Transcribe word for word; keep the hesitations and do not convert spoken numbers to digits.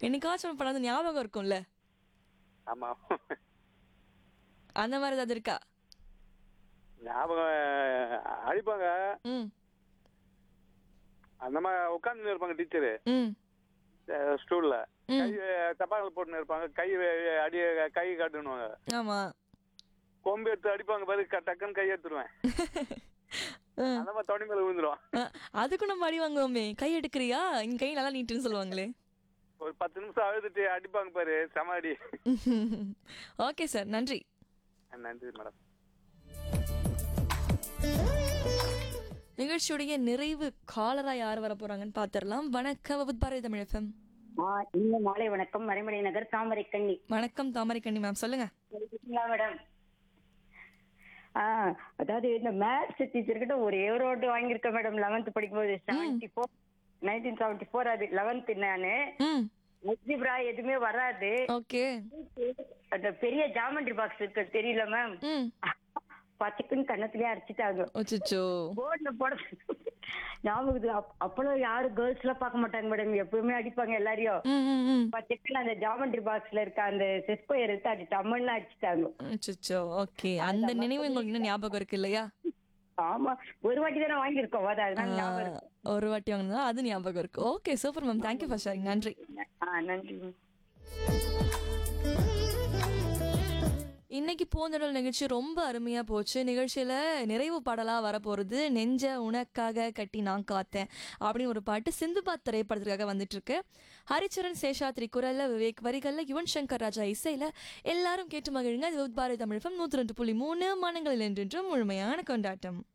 என்னைக்காச்சும் ஒரு படம் வந்து ஞாபகம் இருக்கும்ல, ஆமா. அந்த மாதிரி ஏதாவது இருக்கா? ஞாபகம் அடிப்பாங்க. ம் அந்த மாதிரி உட்காந்து இருப்பாங்க டீச்சரு ம் ஸ்டூல்ல. கை ம் தப்பாங்கள் போட்டுன்னு இருப்பாங்க. கை அடி கை காட்டுனுவாங்க. ஆமா. கொம்பு எடுத்து அடிப்பாங்க பாரு, க- டக்குன்னு கை எடுத்துருவேன். ஆ, அந்த மாதிரி தொடி மேல விழுந்துரும். ஆ, அதுக்கும் நம்ம அடி வாங்குவோமே, கை எடுக்கிறியா இங்க கை நல்லா நீட்டுன்னு சொல்லுவாங்களே. ஒரு பத்து நிமிஷம் அழுதுட்டு அடிப்பாங்க பாரு, செம அடி. ஓகே சார், நன்றி. நன்றி மேடம். நிகழ்ச்சியுடைய நிறைவு காலரா யார் வர போறாங்கன்னு பாத்திரலாம். வணக்கம் வித் பாரதி தமிழ் எஃப்எம். ஆ, இனிய மாலை வணக்கம். மறைமலை நகர் தாமரை கண்ணி. வணக்கம் தாமரைக்கண்ணி மேம், சொல்லுங்க. இருக்கீங்களா மேடம்? ஆ, அதாவது இந்த மேத்ஸ் டீச்சர் கிட்ட ஒரே ஒரு ஓட்டு வாங்கியிருக்கேன் மேடம். லெவன்த் படிக்கும்போது seventy four nineteen seventy four அது லெவன்த். நானு ம் அல்ஜிப்ரா எதுவுமே வராது. ஓகே. அந்த பெரிய ஜாமெண்ட்ரி பாக்ஸ் இருக்கு தெரியல மேம், ம் பச்சைக்குன்னு கண்ணத்திலேயே அடிச்சுட்டாங்க. அச்சச்சோ. போர்ட்ல போட ஞாபகம். அப்பெல்லாம் யாரும் கேர்ள்ஸ் எல்லாம் பார்க்க மாட்டாங்க மேடம், எப்பவுமே அடிப்பாங்க எல்லாரையும். ம் ம் ம் பச்சைக்குன்னு அந்த ஜாமெண்ட்ரி பாக்ஸ்ல இருக்க அந்த செஸ்பயர் எடுத்து அடி தமிழ்ல அடிச்சுட்டாங்க. அச்சச்சோ. ஓகே, அந்த நினைவு உங்களுக்கு இன்னும் ஞாபகம் இருக்கு இல்லையா? ஆமா, ஒரு வாட்டி தானே வாங்கியிருக்கோம். அது அதனால ஞாபகம் இருக்கு. ஒரு வாட்டி வாங்கினா அது ஞாபகம் இருக்கு. Okay, super ma'am, thank you for sharing. நன்றி. ஆ, நன்றி. இன்னைக்கு பூந்தொடர் நிகழ்ச்சி ரொம்ப அருமையா போச்சு. நிகழ்ச்சியில நிறைவு பாடலா வரப்போறது நெஞ்ச உனக்காக கட்டி நான் காத்தேன் அப்படின்னு ஒரு பாட்டு சிந்துபாத் திரைப்படத்திற்காக வந்துட்டு இருக்கு. ஹரிச்சரன் சேஷாத்ரி குரல்ல, விவேக் வரிகள்ல, யுவன் சங்கர் ராஜா இசையில. எல்லாரும் கேட்டு மகிழுங்க. இது பாரதி தமிழ் நூத்தி ரெண்டு புள்ளி மூணு மனங்களில் என்றென்றும் முழுமையான கொண்டாட்டம்.